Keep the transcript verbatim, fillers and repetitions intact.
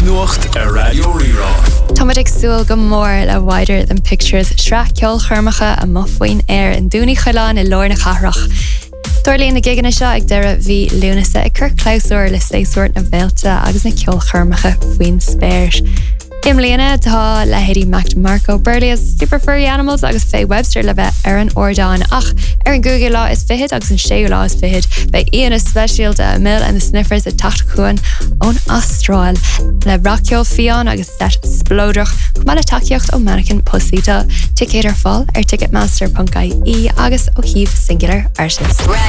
nuacht a Radio Rerá. Tomatic súil go mór le wider than pictures sra ceol churmacha a mufuoin air in dúni chailán i lorna charrach. Dorlíon na gigan seo ag deire bhí Lúnasa ag cur clausúir le séúirt na bhéalta agus na ceol churmacha faoin spéirs. Im líana tá le héirí Mac Marco Burley as Super Furry Animals agus Faye Webster le bheith ar an ordáin ach ar an Google lá is fihid agus an séú lá is fihid bei Ian is special de Mill and the Sniffers a tacht chuan ón Astráil le Rockio Fion agus set splódrach chumá le takeíocht ó Mannequin Pussyta ticéidir fáil ar ticketmaster dot I E agus ó híomh singular artist.